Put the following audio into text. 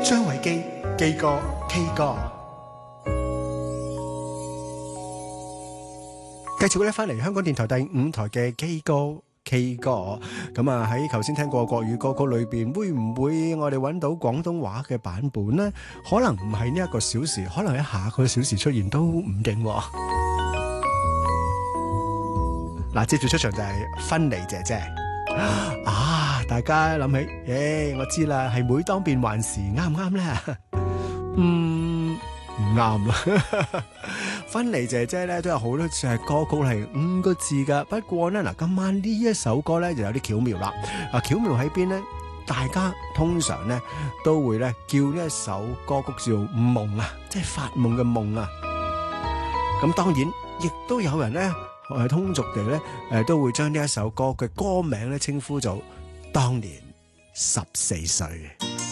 張偉基基哥 K 哥，繼續咧翻嚟香港電台第5台嘅基哥 K 哥。咁啊喺頭先聽過國語歌曲裏邊，會唔會我哋揾到廣東話嘅版本呢？可能唔係呢一個小時，可能喺下個小時出現都唔定。嗱，接住出場就係芬妮姐姐啊！大家諗起，我知啦，係每當變幻時，啱唔啱咧？唔啱啊！芬妮姐姐咧都有好多隻歌曲係5個字噶，不過咧嗱，今晚呢一首歌咧就有啲巧妙啦。巧妙喺邊咧？大家通常咧都會咧叫呢一首歌曲叫夢啊，即係發夢嘅夢啊。咁當然亦都有人咧通俗地咧都會將呢一首歌嘅歌名咧稱呼做當年14歲。